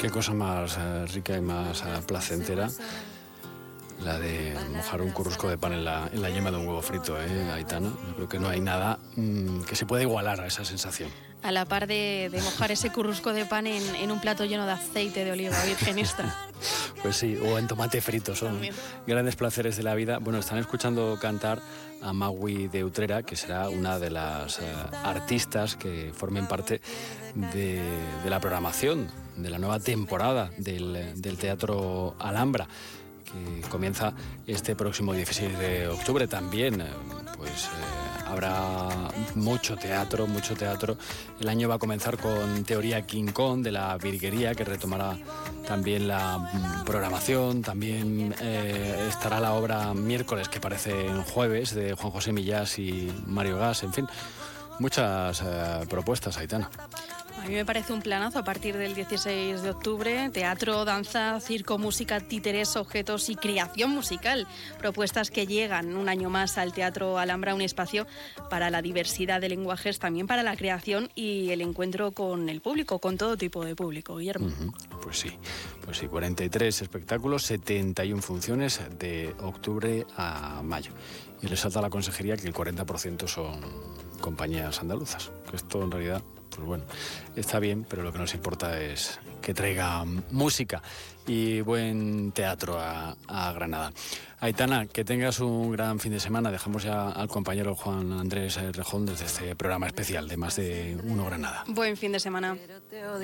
Qué cosa más rica y más placentera la de mojar un currusco de pan en la yema de un huevo frito, Aitana. Yo creo que no hay nada que se pueda igualar a esa sensación. A la par de mojar ese currusco de pan en un plato lleno de aceite de oliva virgen extra. Pues sí, o en tomate frito, son grandes placeres de la vida. Bueno, están escuchando cantar a Magui de Utrera, que será una de las artistas que formen parte de la programación de la nueva temporada del Teatro Alhambra, que comienza este próximo 16 de octubre. También habrá mucho teatro. El año va a comenzar con Teoría King Kong de la Virguería, que retomará también la programación. También estará la obra Miércoles, que parece en jueves, de Juan José Millás y Mario Gas. En fin, muchas propuestas, Aitana. A mí me parece un planazo a partir del 16 de octubre. Teatro, danza, circo, música, títeres, objetos y creación musical. Propuestas que llegan un año más al Teatro Alhambra, un espacio para la diversidad de lenguajes, también para la creación y el encuentro con el público, con todo tipo de público, Guillermo. Pues sí, 43 espectáculos, 71 funciones de octubre a mayo. Y resalta la consejería que el 40% son compañías andaluzas, que esto en realidad, pues bueno, está bien, pero lo que nos importa es que traiga música y buen teatro a Granada. Aitana, que tengas un gran fin de semana. Dejamos ya al compañero Juan Andrés Rejón desde este programa especial de Más de Uno Granada. Buen fin de semana.